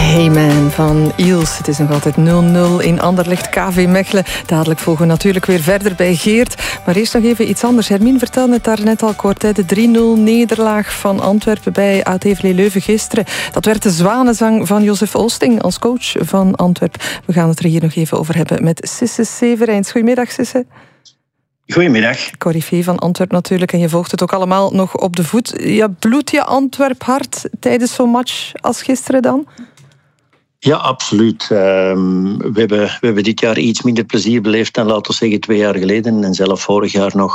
Hey Man van Iels. Het is nog altijd 0-0 in Anderlecht KV Mechelen. Dadelijk volgen we natuurlijk weer verder bij Geert. Maar eerst nog even iets anders. Hermine vertelde het daarnet al kort. De 3-0 nederlaag van Antwerpen bij ATV Leuven gisteren. Dat werd de zwanenzang van Josef Oosting als coach van Antwerpen. We gaan het er hier nog even over hebben met Sisse Severijns. Goedemiddag, Sisse. Goedemiddag. Corifee van Antwerpen natuurlijk. En je volgt het ook allemaal nog op de voet. Ja, bloedt je Antwerp hard tijdens zo'n match als gisteren dan? Ja, absoluut. We hebben dit jaar iets minder plezier beleefd dan, laten we zeggen, 2 jaar geleden. En zelf vorig jaar nog.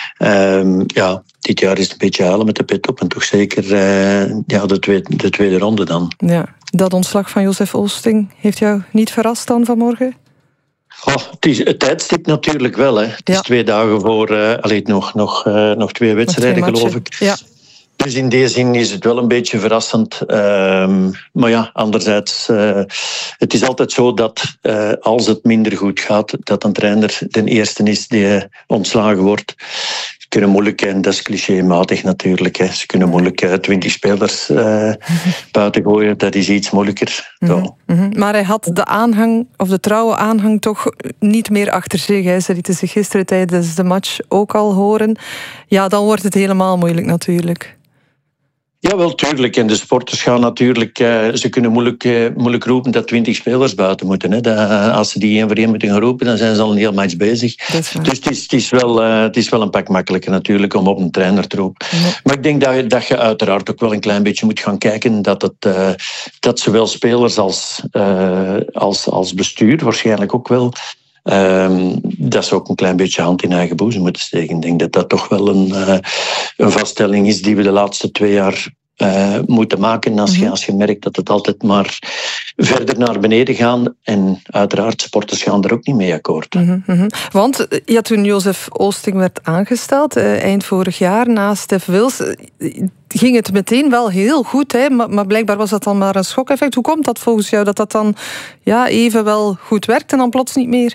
Dit jaar is het een beetje halen met de pet op. En toch zeker de tweede ronde dan. Ja, dat ontslag van Josef Oosting heeft jou niet verrast dan vanmorgen? Het tijdstip natuurlijk wel. Hè. Het is 2 dagen voor... nog 2 wedstrijden, geloof ik. Ja. Dus in die zin is het wel een beetje verrassend. Maar ja, anderzijds, het is altijd zo dat als het minder goed gaat, dat een trainer de eerste is die ontslagen wordt. Ze kunnen moeilijk, en dat is clichématig natuurlijk, hè. Ze kunnen moeilijk 20 spelers buiten gooien. Dat is iets moeilijker. Maar hij had de aanhang, of de trouwe aanhang, toch niet meer achter zich. Hè. Ze lieten zich gisteren tijdens de match ook al horen. Ja, dan wordt het helemaal moeilijk natuurlijk. Ja, wel, tuurlijk. En de sporters gaan natuurlijk... ze kunnen moeilijk roepen dat 20 spelers buiten moeten. Hè. Als ze die 1 voor 1 moeten gaan roepen, dan zijn ze al een heel match bezig. Dus het is wel een pak makkelijker natuurlijk om op een trainer te roepen. Ja. Maar ik denk dat je uiteraard ook wel een klein beetje moet gaan kijken dat zowel spelers als bestuur waarschijnlijk ook wel... dat ze ook een klein beetje hand in eigen boezem moeten steken. Ik denk dat dat toch wel een vaststelling is die we de laatste 2 jaar moeten maken. Als je merkt dat het altijd maar verder naar beneden gaat. En uiteraard, sporters gaan er ook niet mee akkoord. Want toen Josef Oosting werd aangesteld, eind vorig jaar, na Stef Wils, ging het meteen wel heel goed. Hè? Maar blijkbaar was dat dan maar een schokeffect. Hoe komt dat volgens jou, dat dan even wel goed werkt en dan plots niet meer?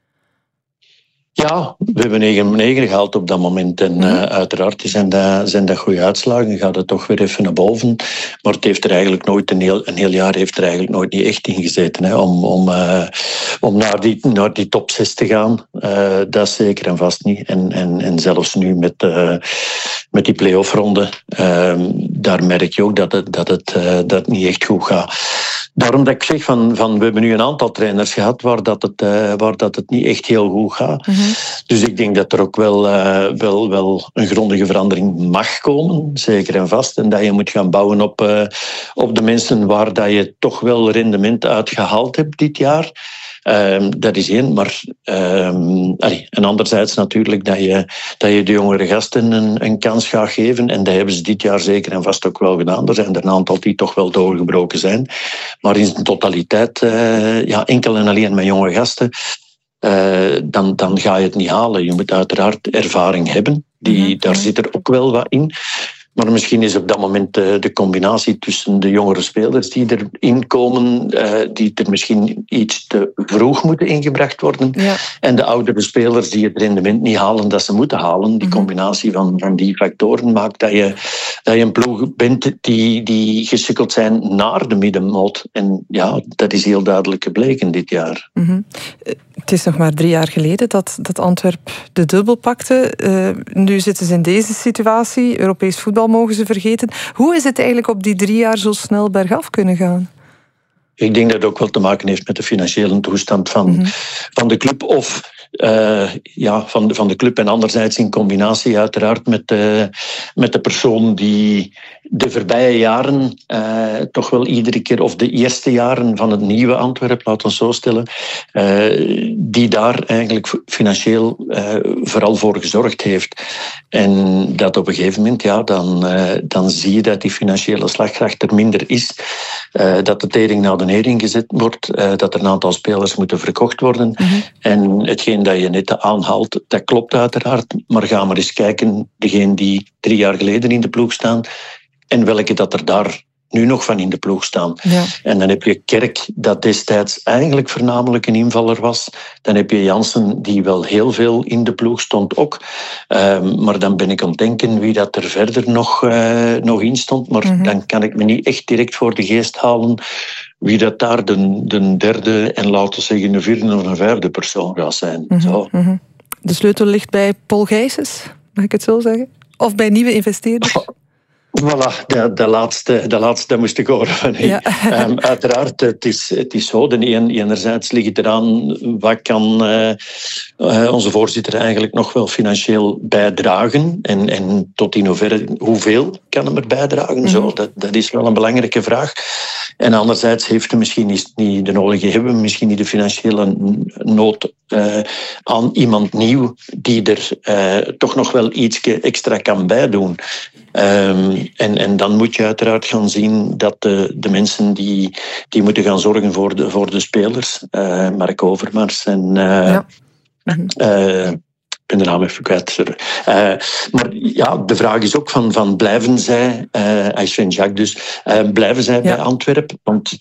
Ja, we hebben 9 gehaald op dat moment. En uiteraard zijn dat goede uitslagen. Gaat het toch weer even naar boven. Maar het heeft er eigenlijk nooit een heel jaar heeft er eigenlijk nooit niet echt in gezeten. Hè, om naar die top 6 te gaan. Dat is zeker en vast niet. En zelfs nu met die play-off-ronde, daar merk je ook dat het niet echt goed gaat. Daarom dat ik zeg van we hebben nu een aantal trainers gehad waar dat het niet echt heel goed gaat. Dus ik denk dat er ook wel een grondige verandering mag komen, zeker en vast. En dat je moet gaan bouwen op de mensen waar dat je toch wel rendement uit gehaald hebt dit jaar. Dat is 1, maar en anderzijds natuurlijk dat je de jongere gasten een kans gaat geven. En dat hebben ze dit jaar zeker en vast ook wel gedaan. Er zijn er een aantal die toch wel doorgebroken zijn. Maar in zijn totaliteit, enkel en alleen met jonge gasten, dan ga je het niet halen. Je moet uiteraard ervaring hebben. Daar zit er ook wel wat in. Maar misschien is op dat moment de combinatie tussen de jongere spelers die erin komen, die er misschien iets te vroeg moeten ingebracht worden, en de oudere spelers die het rendement niet halen dat ze moeten halen. Die combinatie van die factoren maakt dat je een ploeg bent die gesukkeld zijn naar de middenmoot. En ja, dat is heel duidelijk gebleken dit jaar. Het is nog maar 3 jaar geleden dat Antwerp de dubbel pakte. Nu zitten ze in deze situatie. Europees voetbal mogen ze vergeten. Hoe is het eigenlijk op die 3 jaar zo snel bergaf kunnen gaan? Ik denk dat het ook wel te maken heeft met de financiële toestand van de club. Of van de club. En anderzijds in combinatie uiteraard met de persoon die de voorbije jaren toch wel iedere keer, of de eerste jaren van het nieuwe Antwerpen, laten we het zo stellen, die daar eigenlijk financieel vooral voor gezorgd heeft. En dat op een gegeven moment, dan zie je dat die financiële slagkracht er minder is. Dat de tering naar de nering gezet wordt. Dat er een aantal spelers moeten verkocht worden. En hetgeen dat je net aanhaalt, dat klopt uiteraard. Maar ga maar eens kijken, degene die 3 jaar geleden in de ploeg staan en welke dat er daar nu nog van in de ploeg staan. Ja. En dan heb je Kerk, dat destijds eigenlijk voornamelijk een invaller was. Dan heb je Jansen, die wel heel veel in de ploeg stond ook. Maar dan ben ik aan het denken wie dat er verder nog in stond. Maar dan kan ik me niet echt direct voor de geest halen wie dat daar de derde en laten we zeggen een vierde of een vijfde persoon gaat zijn. Zo. De sleutel ligt bij Paul Gijsens, mag ik het zo zeggen? Of bij nieuwe investeerders? Voilà, de laatste moest ik horen. Ja. Uiteraard, het is zo. Enerzijds ligt het eraan, wat kan onze voorzitter eigenlijk nog wel financieel bijdragen? En tot in hoeverre, hoeveel kan hem er bijdragen? Zo, dat is wel een belangrijke vraag. En anderzijds heeft hij misschien niet de nodige, hebben we misschien niet de financiële nood aan iemand nieuw die er toch nog wel iets extra kan bijdoen. En dan moet je uiteraard gaan zien dat de mensen die moeten gaan zorgen voor de spelers, Mark Overmars en ik ben de naam even kwijt. Maar ja, de vraag is ook van blijven zij, Sven Jacques dus, blijven zij bij Antwerpen? Want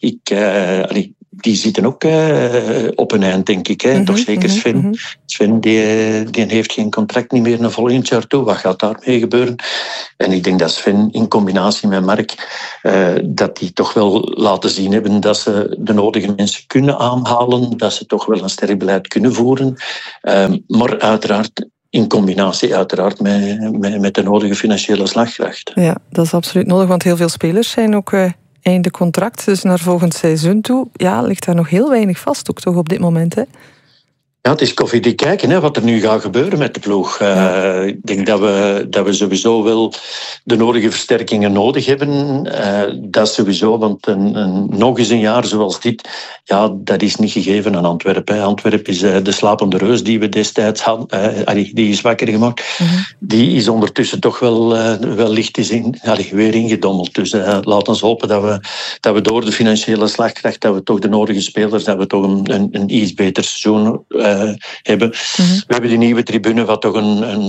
die zitten ook op een eind, denk ik. Hè? Toch zeker Sven. Sven die heeft geen contract niet meer naar volgend jaar toe. Wat gaat daarmee gebeuren? En ik denk dat Sven in combinatie met Mark dat die toch wel laten zien hebben dat ze de nodige mensen kunnen aanhalen, dat ze toch wel een sterk beleid kunnen voeren. Maar uiteraard in combinatie uiteraard met de nodige financiële slagkracht. Ja, dat is absoluut nodig, want heel veel spelers zijn ook einde contract, dus naar volgend seizoen toe. Ja, ligt daar nog heel weinig vast, ook toch op dit moment, hè? Ja, het is koffiedik kijken wat er nu gaat gebeuren met de ploeg. Ik denk dat we sowieso wel de nodige versterkingen nodig hebben. Dat sowieso, want nog eens een jaar zoals dit, ja, dat is niet gegeven aan Antwerpen. Antwerpen is de slapende reus die we destijds hadden. Die is wakker gemaakt. Die is ondertussen toch wel licht weer ingedommeld. Dus laten we hopen dat we door de financiële slagkracht, dat we toch de nodige spelers, dat we toch een iets beter seizoen hebben. We hebben die nieuwe tribune wat toch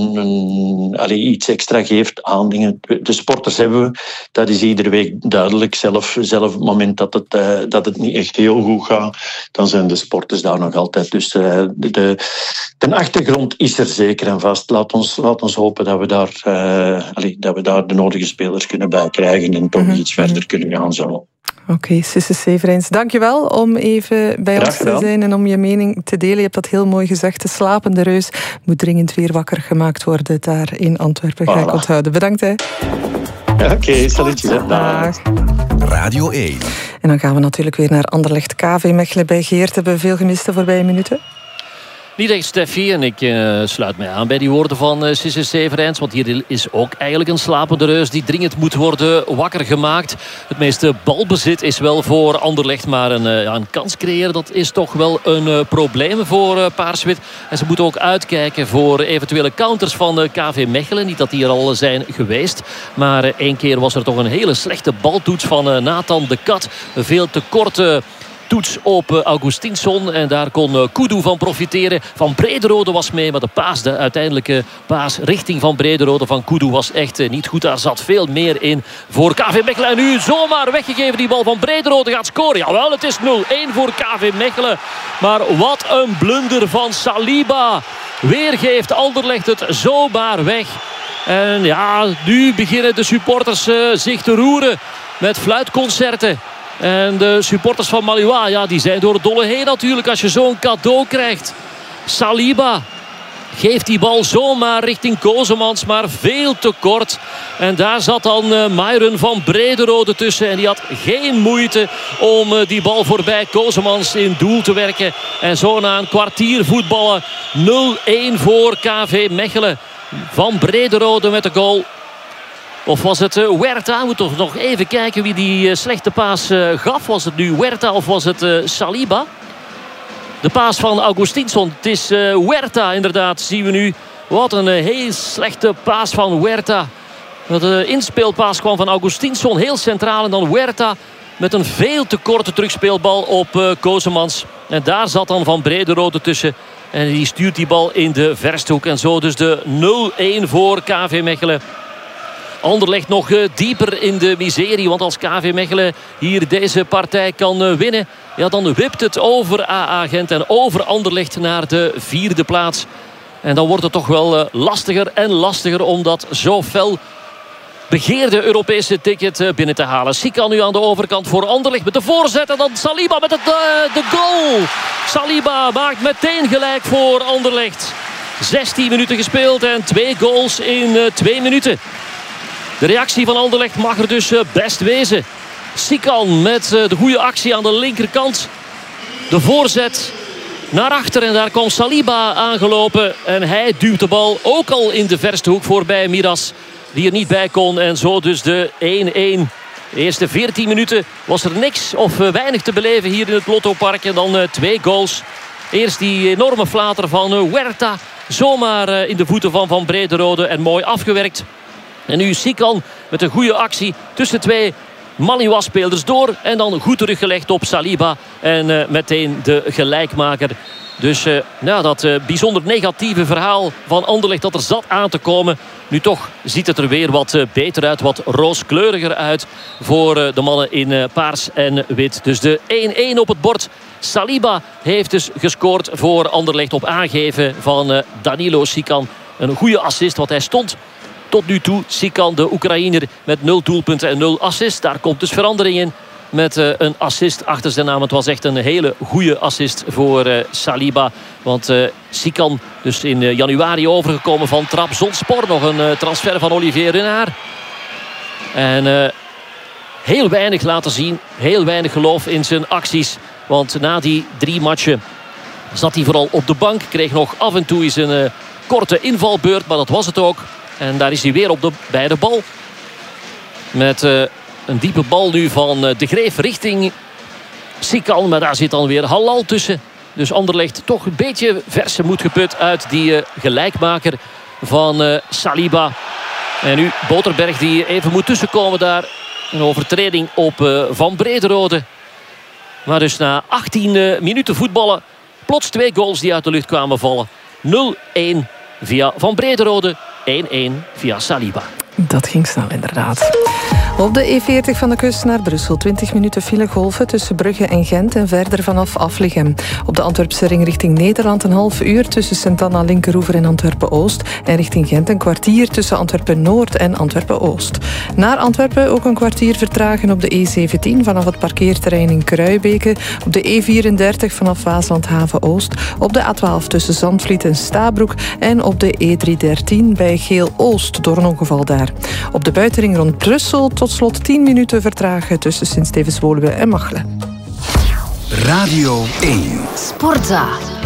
iets extra geeft aan dingen. De sporters hebben we. Dat is iedere week duidelijk. Zelf op het moment dat het niet echt heel goed gaat, dan zijn de sporters daar nog altijd. Dus de achtergrond is er zeker en vast. Laat ons hopen dat we daar de nodige spelers kunnen bij krijgen en toch iets verder kunnen gaan zo. Oké, Sisse Severijns, dankjewel om even bij ons te zijn en om je mening te delen. Je hebt dat heel mooi gezegd. De slapende reus moet dringend weer wakker gemaakt worden daar in Antwerpen. Ga ik onthouden. Bedankt, hè. Oké, salutjes. Dag. Radio 1. En dan gaan we natuurlijk weer naar Anderlecht KV Mechelen bij Geert. Hebben we veel gemist de voorbije minuten? Niet echt, Steffi. En ik sluit mij aan bij die woorden van Sisse Severijns. Want hier is ook eigenlijk een slapende reus die dringend moet worden wakker gemaakt. Het meeste balbezit is wel voor Anderlecht. Maar een kans creëren, dat is toch wel een probleem voor Paars-Wit. En ze moeten ook uitkijken voor eventuele counters van KV Mechelen. Niet dat die er al zijn geweest. Maar 1 keer was er toch een hele slechte baltoets van Nathan de Kat. Een veel te korte toets op Augustinsson. En daar kon Kudu van profiteren. Van Brederode was mee. Maar de uiteindelijke paas richting Van Brederode van Kudu was echt niet goed. Daar zat veel meer in voor KV Mechelen. En nu zomaar weggegeven die bal van Brederode gaat scoren. Jawel, het is 0-1 voor KV Mechelen. Maar wat een blunder van Saliba. Weer geeft Anderlecht het zomaar weg. En ja, nu beginnen de supporters zich te roeren met fluitconcerten. En de supporters van Malouin, ja, die zijn door het dolle heen natuurlijk als je zo'n cadeau krijgt. Saliba geeft die bal zomaar richting Kozemans, maar veel te kort. En daar zat dan Myron van Brederode tussen. En die had geen moeite om die bal voorbij Kozemans in doel te werken. En zo na een kwartier voetballen 0-1 voor KV Mechelen. Van Brederode met de goal. Of was het Huerta? We moeten toch nog even kijken wie die slechte paas gaf. Was het nu Huerta of was het Saliba? De paas van Augustinsson. Het is Huerta inderdaad, zien we nu. Wat een heel slechte paas van Huerta. De inspeelpaas kwam van Augustinsson heel centraal. En dan Huerta met een veel te korte terugspeelbal op Kozemans. En daar zat dan Van Brederode tussen. En die stuurt die bal in de verste hoek. En zo dus de 0-1 voor KV Mechelen. Anderlecht nog dieper in de miserie. Want als KV Mechelen hier deze partij kan winnen, ja, dan wipt het over AA Gent en over Anderlecht naar de 4e plaats. En dan wordt het toch wel lastiger en lastiger om dat zo fel begeerde Europese ticket binnen te halen. Sikan nu aan de overkant voor Anderlecht met de voorzet. En dan Saliba met de goal. Saliba maakt meteen gelijk voor Anderlecht. 16 minuten gespeeld en 2 goals in 2 minuten. De reactie van Anderlecht mag er dus best wezen. Sikan met de goede actie aan de linkerkant. De voorzet naar achter en daar komt Saliba aangelopen. En hij duwt de bal ook al in de verste hoek voorbij Miras, die er niet bij kon. En zo dus de 1-1. De eerste 14 minuten was er niks of weinig te beleven hier in het Lottopark. En dan 2 goals. Eerst die enorme flater van Huerta. Zomaar in de voeten van Brederode en mooi afgewerkt. En nu Sikan met een goede actie tussen 2 Malinwa-spelers door. En dan goed teruggelegd op Saliba. En meteen de gelijkmaker. Dus dat bijzonder negatieve verhaal van Anderlecht dat er zat aan te komen. Nu toch ziet het er weer wat beter uit. Wat rooskleuriger uit voor de mannen in paars en wit. Dus de 1-1 op het bord. Saliba heeft dus gescoord voor Anderlecht op aangeven van Danilo Sikan. Een goede assist, want hij stond tot nu toe, Sikan, de Oekraïner, met 0 doelpunten en 0 assists. Daar komt dus verandering in met een assist achter zijn naam. Het was echt een hele goede assist voor Saliba. Want Sikan dus in januari overgekomen van Trabzonspor. Nog een transfer van Olivier Renard. En heel weinig laten zien. Heel weinig geloof in zijn acties. Want na die 3 matchen zat hij vooral op de bank. Kreeg nog af en toe eens een korte invalbeurt. Maar dat was het ook. En daar is hij weer bij de bal. Met een diepe bal nu van De Greef richting Sikan. Maar daar zit dan weer Halal tussen. Dus Anderlecht toch een beetje verse moed geput uit die gelijkmaker van Saliba. En nu Boterberg die even moet tussenkomen daar. Een overtreding op Van Brederode. Maar dus na 18 minuten voetballen plots 2 goals die uit de lucht kwamen vallen. 0-1 via Van Brederode. 1-1 via Saliba. Dat ging snel inderdaad. Op de E40 van de kust naar Brussel. 20 minuten file golven tussen Brugge en Gent en verder vanaf Afligem. Op de Antwerpse ring richting Nederland een half uur tussen Sint-Anna Linkeroever en Antwerpen-Oost. En richting Gent een kwartier tussen Antwerpen-Noord en Antwerpen-Oost. Naar Antwerpen ook een kwartier vertragen op de E17 vanaf het parkeerterrein in Kruibeke. Op de E34 vanaf Waasland-Haven-Oost. Op de A12 tussen Zandvliet en Stabroek. En op de E313 bij Geel-Oost door een ongeval daar. Op de buitenring rond Brussel tot slot 10 minuten vertragen tussen Sint-Stevens-Woluwe en Machelen. Radio 1. Sportza.